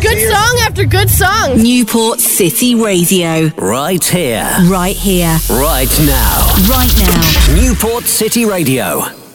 Good song after good song. Newport City Radio. Right here. Right here. Right now. Right now. Newport City Radio.